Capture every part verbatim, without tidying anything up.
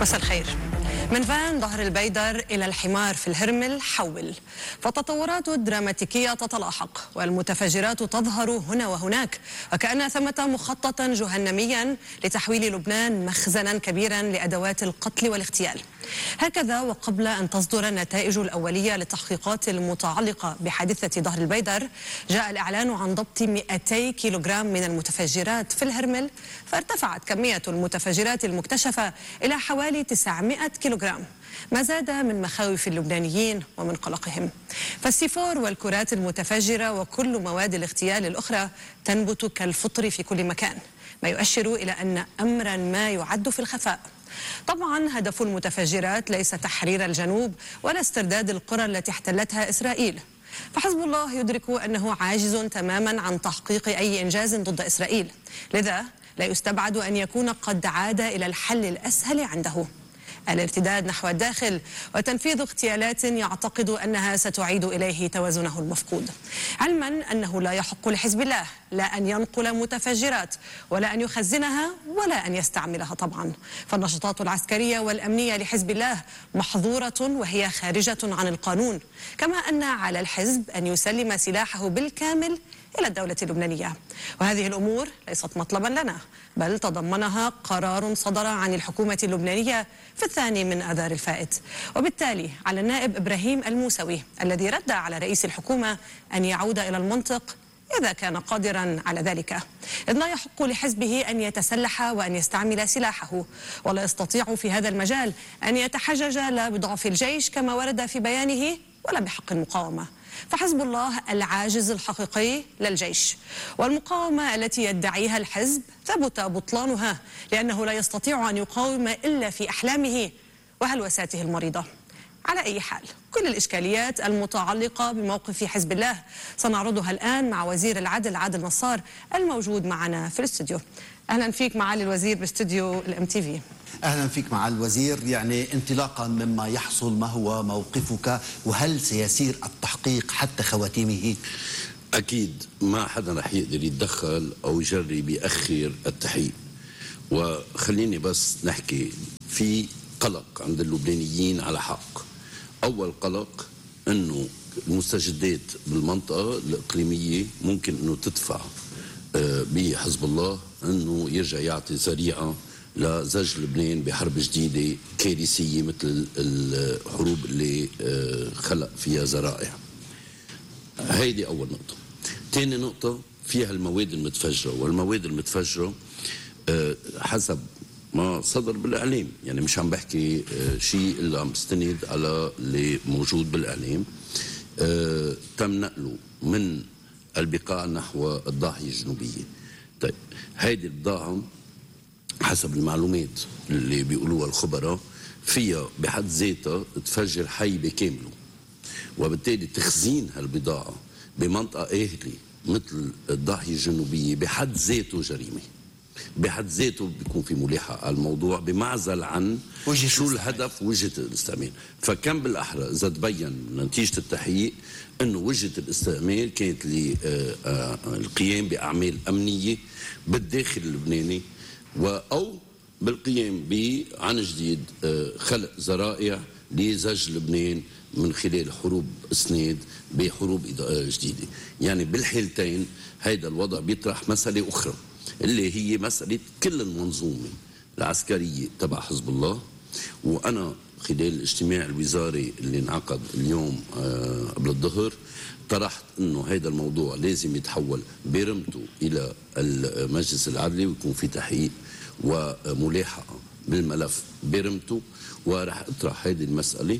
مساء الخير. من فان ظهر البيدر إلى الحمار في الهرمل حول، فالتطورات الدراماتيكية تتلاحق والمتفجرات تظهر هنا وهناك، وكأن ثمة مخططا جهنميا لتحويل لبنان مخزنا كبيرا لأدوات القتل والاغتيال. هكذا وقبل أن تصدر النتائج الأولية للتحقيقات المتعلقة بحادثة ظهر البيدر، جاء الإعلان عن ضبط مئتي كيلوغرام من المتفجرات في الهرمل، فارتفعت كمية المتفجرات المكتشفة إلى حوالي تسعمئة كيلوغرام، ما زاد من مخاوف اللبنانيين ومن قلقهم. فالسيفور والكرات المتفجرة وكل مواد الاغتيال الأخرى تنبت كالفطر في كل مكان، ما يؤشر إلى أن أمرا ما يعد في الخفاء. طبعا هدف المتفجرات ليس تحرير الجنوب ولا استرداد القرى التي احتلتها إسرائيل، فحزب الله يدرك أنه عاجز تماما عن تحقيق أي إنجاز ضد إسرائيل، لذا لا يستبعد أن يكون قد عاد إلى الحل الأسهل عنده: الارتداد نحو الداخل وتنفيذ اغتيالات يعتقد أنها ستعيد إليه توازنه المفقود، علما أنه لا يحق لحزب الله لا أن ينقل متفجرات ولا أن يخزنها ولا أن يستعملها. طبعا فالنشاطات العسكرية والأمنية لحزب الله محظورة وهي خارجة عن القانون، كما أن على الحزب أن يسلم سلاحه بالكامل إلى الدولة اللبنانية. وهذه الأمور ليست مطلبا لنا، بل تضمنها قرار صدر عن الحكومة اللبنانية في الثاني من آذار الفائت، وبالتالي على النائب إبراهيم الموسوي الذي رد على رئيس الحكومة أن يعود إلى المنطق إذا كان قادرا على ذلك، إذ لا يحق لحزبه أن يتسلح وأن يستعمل سلاحه، ولا يستطيع في هذا المجال أن يتحجج لا بضعف الجيش كما ورد في بيانه ولا بحق المقاومة. فحزب الله العاجز الحقيقي للجيش، والمقاومة التي يدعيها الحزب ثبت بطلانها، لأنه لا يستطيع أن يقاوم إلا في أحلامه وهلوساته المريضة. على أي حال، كل الإشكاليات المتعلقة بموقف حزب الله سنعرضها الآن مع وزير العدل عادل نصار الموجود معنا في الاستوديو. أهلا فيك معالي الوزير باستوديو الام تي في. أهلا فيك معالي الوزير. يعني انطلاقا مما يحصل، ما هو موقفك وهل سيسير التحقيق حتى خواتيمه؟ أكيد ما حدا رح يقدر يتدخل أو يجرب يأخر التحقيق، وخليني بس نحكي في قلق عند اللبنانيين على حق. أول قلق أنه المستجدات بالمنطقة الإقليمية ممكن أنه تدفع بحزب الله أنه يرجع يعطي ذريعة لزج لبنان بحرب جديدة كارثية مثل الحروب اللي خلق فيها ذرائع. هيدي أول نقطة. ثاني نقطة فيها المواد المتفجرة، والمواد المتفجرة حسب ما صدر بالإعلام، يعني مش عم بحكي شيء إلا عم بستند على اللي موجود بالإعلام، تم نقله من البقاع نحو الضاحية الجنوبية. طيب هيدي البضاعة حسب المعلومات اللي بيقولوها الخبراء فيها بحد ذاتها تفجر حي بكامله، وبالتالي تخزين هالبضاعة بمنطقة آهلة مثل الضاحية الجنوبية بحد ذاته جريمة، بحد ذاته بيكون في ملاحقة على الموضوع بمعزل عن شو الهدف وجهة الاستعمال. فكم بالأحرى إذا تبين نتيجة التحقيق أنه وجهة الاستعمال كانت للقيام بأعمال أمنية بالداخل اللبناني، أو بالقيام عن جديد خلق ذرائع لزج لبنان من خلال حروب اسناد بحروب جديدة. يعني بالحالتين هيدا الوضع بيطرح مسألة أخرى اللي هي مسألة كل المنظومة العسكرية تبع حزب الله. وأنا خلال الاجتماع الوزاري اللي انعقد اليوم قبل الظهر طرحت انه هذا الموضوع لازم يتحول برمته الى المجلس العدلي ويكون في تحقيق وملاحقه بالملف برمته، وراح اطرح هذه المساله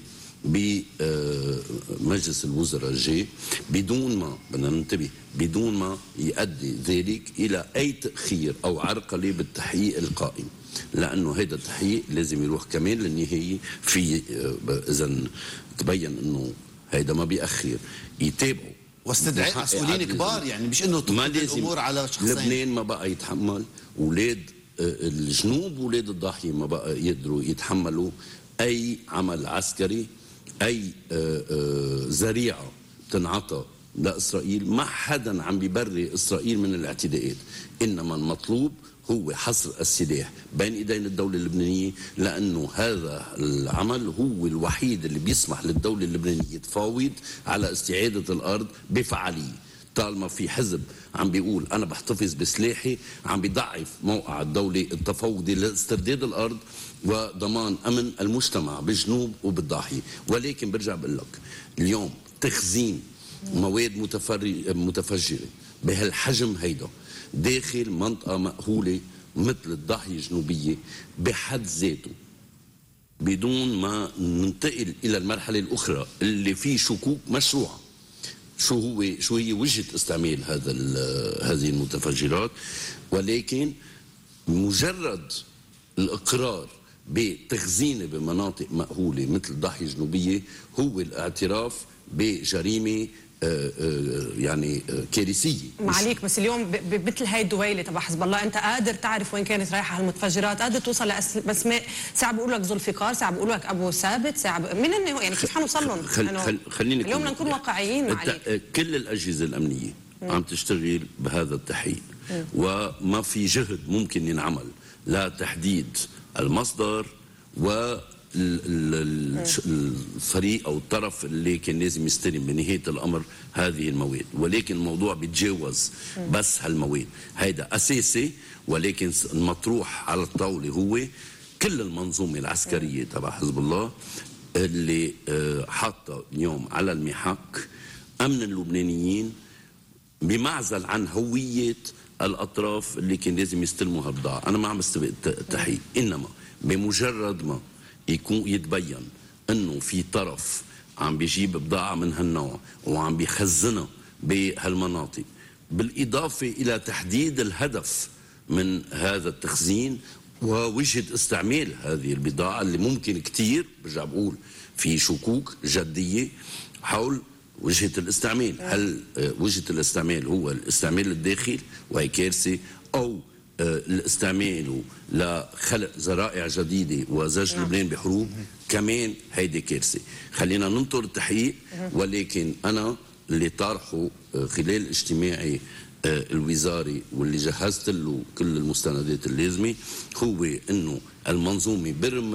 بمجلس الوزراء الجاي بدون ما بدنا ننتبه بدون ما يؤدي ذلك الى اي تاخير او عرقله بالتحقيق القائم، لانه هذا التحقيق لازم يروح كمان للنهايه. في اذا تبين انه هيدا ما بيأخر يتابعوا واستدعاء مسؤولين كبار، يعني مش انه تطلق الامور على شخصين. لبنان ما بقى يتحمل، اولاد الجنوب واولاد الضاحيه ما بقى يقدروا يتحملوا اي عمل عسكري، اي ذريعه تنعطى لاسرائيل. ما حدا عم بيبرئ اسرائيل من الاعتداءات، انما المطلوب هو حصر السلاح بين ايدين الدوله اللبنانيه، لانه هذا العمل هو الوحيد اللي بيسمح للدوله اللبنانيه تفاوض على استعاده الارض بفعاليه. طالما في حزب عم بيقول انا بحتفظ بسلاحي، عم بيضعف موقع الدوله التفاوضي لاسترداد الارض وضمان امن المجتمع بالجنوب وبالضاحيه. ولكن برجع بقول لك اليوم تخزين مواد متفجره بهالحجم هيدا داخل منطقه مأهوله مثل الضاحيه الجنوبيه بحد ذاته، بدون ما ننتقل الى المرحله الاخرى اللي فيه شكوك مشروعه شو هو شو هي وجهه استعمال هذا هذه المتفجرات. ولكن مجرد الاقرار بتخزينه بمناطق مأهوله مثل الضاحيه الجنوبيه هو الاعتراف بجريمه يعني كارثيه. معليك بس اليوم بمثل هاي الدويله تبع حزب الله انت قادر تعرف وين كانت رايحه هالمتفجرات، قادر توصل لاسماء، ساعه بيقولوا لك ذوالفقار، ساعه بيقولوا لك ابو ثابت، ساعه ب... مين هن يعني كيف حنوصل لهم؟ خل... خل... خليني اليوم بدنا نكون واقعيين. معليك كل الاجهزه الامنيه م. عم تشتغل بهذا التحقيق، وما في جهد ممكن ينعمل لتحديد المصدر و الفريق او الطرف اللي كان لازم يستلم بنهايه الامر هذه المواد. ولكن الموضوع بيتجاوز بس هالمواد، هيدا اساسي، ولكن المطروح على الطاوله هو كل المنظومه العسكريه تبع حزب الله اللي حاطه اليوم على المحك امن اللبنانيين بمعزل عن هويه الاطراف اللي كان لازم يستلموا هالبضاعه. انا ما عم استبق التحقيق، انما بمجرد ما يكون يتبين انه في طرف عم بيجيب بضاعه من هالنوع وعم بيخزنها بهالمناطق، بالاضافه الى تحديد الهدف من هذا التخزين ووجهه استعمال هذه البضاعه اللي ممكن كثير، برجع بقول في شكوك جديه حول وجهه الاستعمال. هل وجهه الاستعمال هو الاستعمال الداخل وهي كارثه، او الاستعمال لخلق ذرائع جديده وزج لبنان بحروب كمان هيدي كارثه. خلينا ننطر التحقيق، ولكن انا اللي طارحه خلال اجتماعي الوزاري واللي جهزت له كل المستندات اللازمه هو انه المنظومه برم